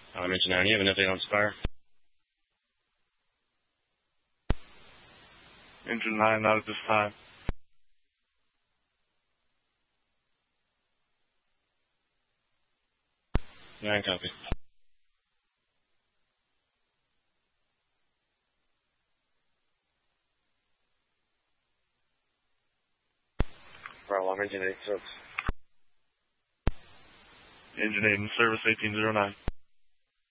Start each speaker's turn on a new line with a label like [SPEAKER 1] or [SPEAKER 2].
[SPEAKER 1] Engine 9, you have an update on Spire?
[SPEAKER 2] Engine 9, not at this time.
[SPEAKER 1] Nine, copy. Engine 8 service.
[SPEAKER 2] Engine 8 in service 1809.